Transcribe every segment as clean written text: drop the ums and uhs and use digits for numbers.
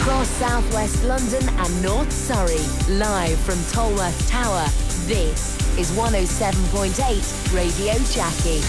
Across southwest London and North Surrey, live from Tolworth Tower, this is 107.8 Radio Jackie.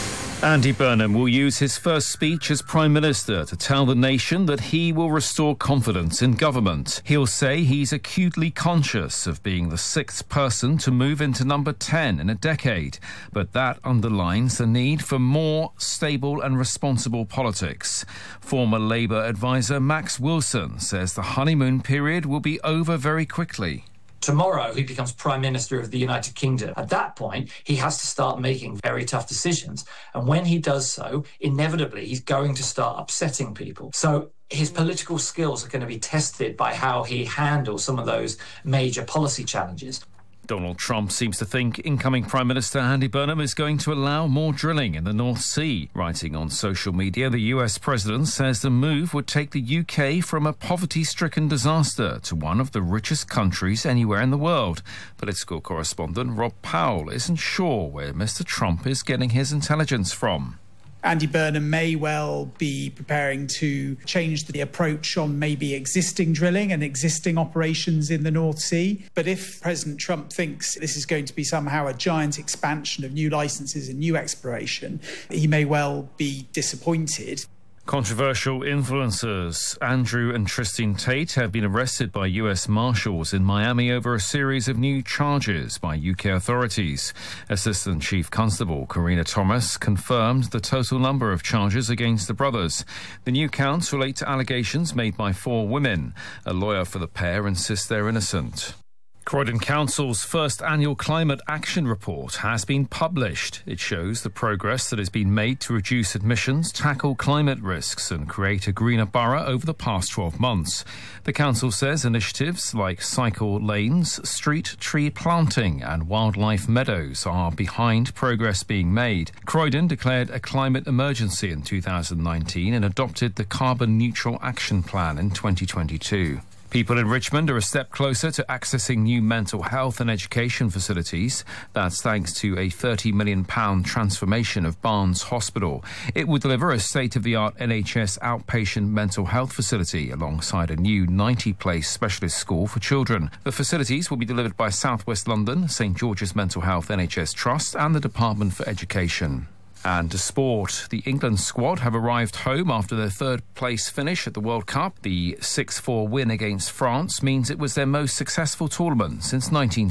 Andy Burnham will use his first speech as Prime Minister to tell the nation that he will restore confidence in government. He'll say he's acutely conscious of being the sixth person to move into number 10 in a decade, but that underlines the need for more stable and responsible politics. Former Labour advisor Max Wilson says the honeymoon period will be over very quickly. Tomorrow, he becomes Prime Minister of the United Kingdom. At that point, he has to start making very tough decisions. And when he does so, inevitably, he's going to start upsetting people. So his political skills are going to be tested by how he handles some of those major policy challenges. Donald Trump seems to think incoming Prime Minister Andy Burnham is going to allow more drilling in the North Sea. Writing on social media, the US president says the move would take the UK from a poverty-stricken disaster to one of the richest countries anywhere in the world. Political correspondent Rob Powell isn't sure where Mr. Trump is getting his intelligence from. Andy Burnham may well be preparing to change the approach on maybe existing drilling and existing operations in the North Sea. But if President Trump thinks this is going to be somehow a giant expansion of new licences and new exploration, he may well be disappointed. Controversial influencers Andrew and Tristan Tate have been arrested by US Marshals in Miami over a series of new charges by UK authorities. Assistant Chief Constable Karina Thomas confirmed the total number of charges against the brothers. The new counts relate to allegations made by 4 women. A lawyer for the pair insists they're innocent. Croydon Council's first annual climate action report has been published. It shows the progress that has been made to reduce emissions, tackle climate risks and create a greener borough over the past 12 months. The council says initiatives like cycle lanes, street tree planting and wildlife meadows are behind progress being made. Croydon declared a climate emergency in 2019 and adopted the Carbon Neutral Action Plan in 2022. People in Richmond are a step closer to accessing new mental health and education facilities. That's thanks to a £30 million transformation of Barnes Hospital. It will deliver a state-of-the-art NHS outpatient mental health facility alongside a new 90-place specialist school for children. The facilities will be delivered by South West London, St George's Mental Health NHS Trust and the Department for Education. And to sport, the England squad have arrived home after their third-place finish at the World Cup. The 6-4 win against France means it was their most successful tournament since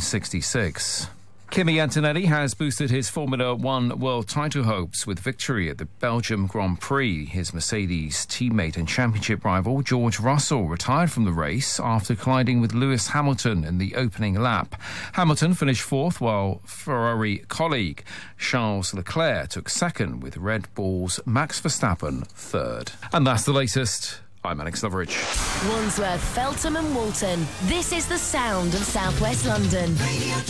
1966. Kimi Antonelli has boosted his Formula One world title hopes with victory at the Belgium Grand Prix. His Mercedes teammate and championship rival George Russell retired from the race after colliding with Lewis Hamilton in the opening lap. Hamilton finished fourth while Ferrari colleague Charles Leclerc took second with Red Bull's Max Verstappen third. And that's the latest. I'm Alex Loveridge. Wandsworth, Feltham and Walton. This is the sound of South West London.